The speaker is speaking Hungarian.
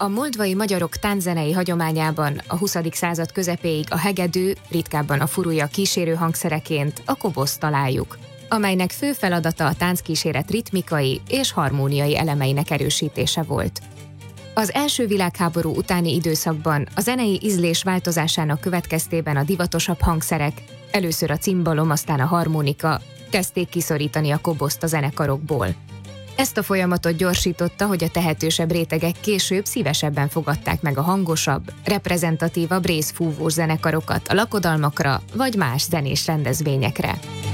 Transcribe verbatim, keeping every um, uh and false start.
A moldvai magyarok tánczenei hagyományában a huszadik század közepéig a hegedű, ritkábban a furuja kísérő hangszereként a koboszt találjuk, amelynek fő feladata a tánckíséret ritmikai és harmóniai elemeinek erősítése volt. Az első világháború utáni időszakban a zenei ízlés változásának következtében a divatosabb hangszerek, először a cimbalom, aztán a harmonika kezdték kiszorítani a koboszt a zenekarokból. Ezt a folyamatot gyorsította, hogy a tehetősebb rétegek később szívesebben fogadták meg a hangosabb, reprezentatívabb részfúvós zenekarokat a lakodalmakra vagy más zenés rendezvényekre.